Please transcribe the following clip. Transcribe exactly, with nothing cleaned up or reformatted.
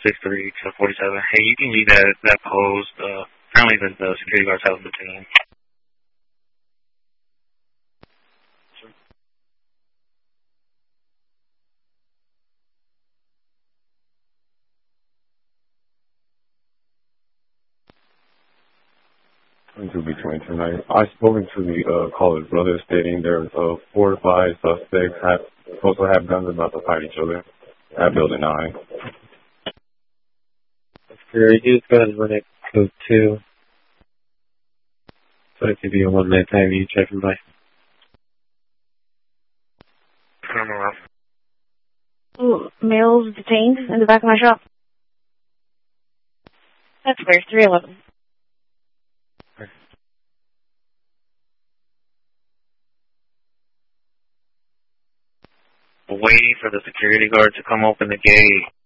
six three to forty-seven. Hey, you can leave that, that post. Uh, apparently the, the security guards haven't been taken. twenty-two B twenty-two night. I've spoken to the uh, caller's brother stating there's uh, four or five suspects have, supposed to have guns about to fight each other at building nine. Security, use guns when it goes two. So it could be a one minute time you check and by. Ooh, males detained in the back of my shop. That's clear, three eleven. Waiting for the security guard to come open the gate.